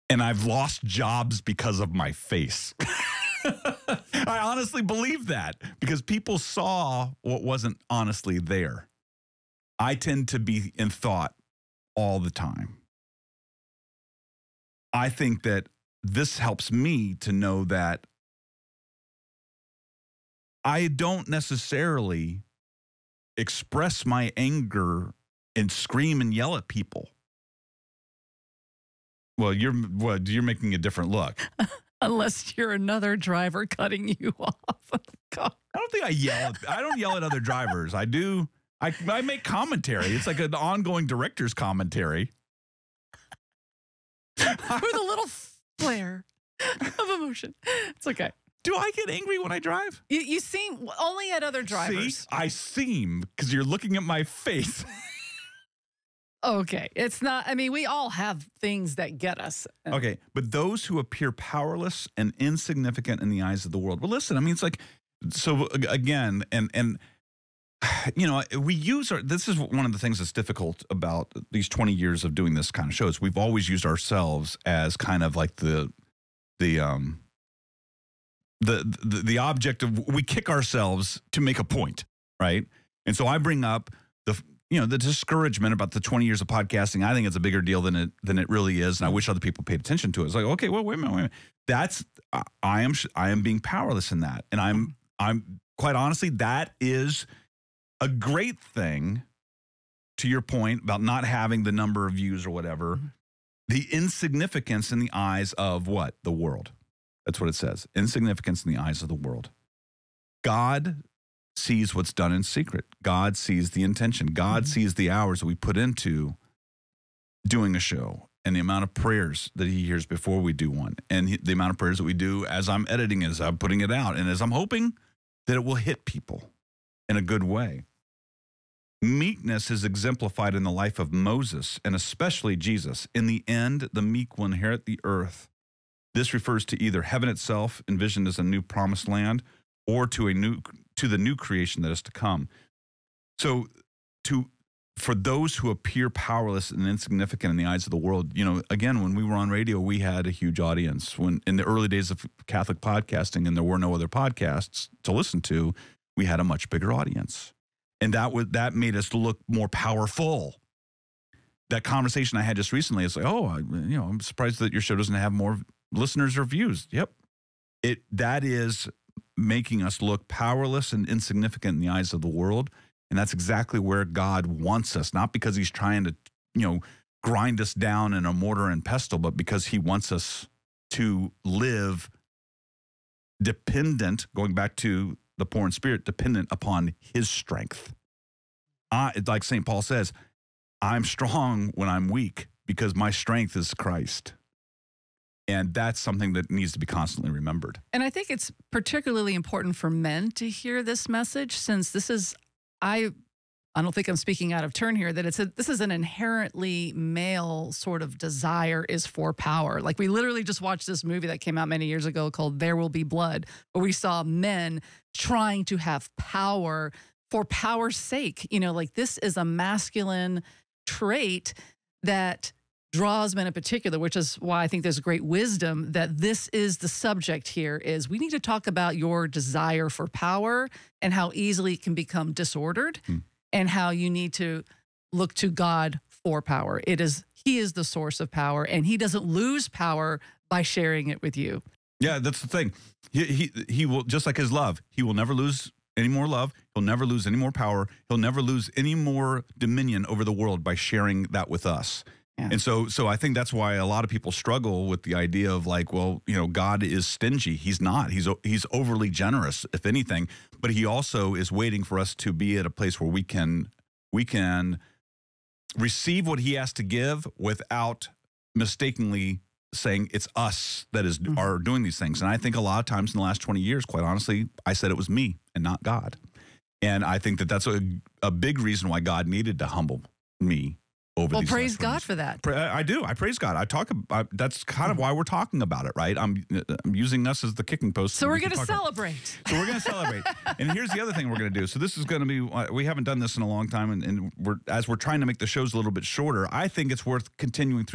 And I've lost jobs because of my face. I honestly believe that because people saw what wasn't honestly there. I tend to be in thought all the time. I think that this helps me to know that I don't necessarily express my anger and scream and yell at people. Well, you're making a different look. Unless you're another driver cutting you off. God. I don't think I don't yell at other drivers. I do. I make commentary. It's like an ongoing director's commentary. With a little flare of emotion. It's okay. Do I get angry when I drive? You seem only at other drivers. See, I seem because you're looking at my face. Okay. It's not, I mean, we all have things that get us. Okay. But those who appear powerless and insignificant in the eyes of the world. Well, listen, I mean, it's like, so again, and you know, we use this is one of the things that's difficult about these 20 years of doing this kind of shows. We've always used ourselves as kind of like the object of, we kick ourselves to make a point, right? And so I bring up the discouragement about the 20 years of podcasting. I think it's a bigger deal than it really is, and I wish other people paid attention to it. It's like, okay, well, wait a minute. That's I am being powerless in that, and I'm quite honestly, that is a great thing. To your point about not having the number of views or whatever, the insignificance in the eyes of what? The world. That's what it says. Insignificance in the eyes of the world. God sees what's done in secret. God sees the intention. God sees the hours that we put into doing a show and the amount of prayers that he hears before we do one and the amount of prayers that we do as I'm editing it, as I'm putting it out, and as I'm hoping that it will hit people in a good way. Meekness is exemplified in the life of Moses and especially Jesus. In the end, the meek will inherit the earth. This refers to either heaven itself, envisioned as a new promised land, or to the new creation that is to come. So for those who appear powerless and insignificant in the eyes of the world, you know, again, when we were on radio, we had a huge audience. When in the early days of Catholic podcasting and there were no other podcasts to listen to, we had a much bigger audience. And that made us look more powerful. That conversation I had just recently is like, I'm surprised that your show doesn't have more listeners or views. Yep. That is making us look powerless and insignificant in the eyes of the world. And that's exactly where God wants us, not because he's trying to, grind us down in a mortar and pestle, but because he wants us to live dependent, going back to the poor in spirit, dependent upon his strength. Like St. Paul says, I'm strong when I'm weak because my strength is Christ. And that's something that needs to be constantly remembered. And I think it's particularly important for men to hear this message, since this is, I don't think I'm speaking out of turn here, that this is an inherently male sort of desire is for power. Like we literally just watched this movie that came out many years ago called There Will Be Blood, where we saw men trying to have power for power's sake. Like this is a masculine trait that draws men in particular, which is why I think there's great wisdom that this is the subject here, is we need to talk about your desire for power and how easily it can become disordered and how you need to look to God for power. He is the source of power, and he doesn't lose power by sharing it with you. Yeah, that's the thing. He will, just like his love, he will never lose any more love. He'll never lose any more power. He'll never lose any more dominion over the world by sharing that with us. Yeah. And so I think that's why a lot of people struggle with the idea of like, well, God is stingy. He's not. He's overly generous, if anything. But he also is waiting for us to be at a place where we can receive what he has to give without mistakenly saying it's us that are doing these things. And I think a lot of times in the last 20 years, quite honestly, I said it was me and not God. And I think that that's a big reason why God needed to humble me. Well, praise God for that. I do. I praise God. That's kind of why we're talking about it, right? I'm using us as the kicking post. So we're going to celebrate. So we're going to celebrate. And here's the other thing we're going to do. So this is going to be, we haven't done this in a long time, and as we're trying to make the shows a little bit shorter, I think it's worth continuing through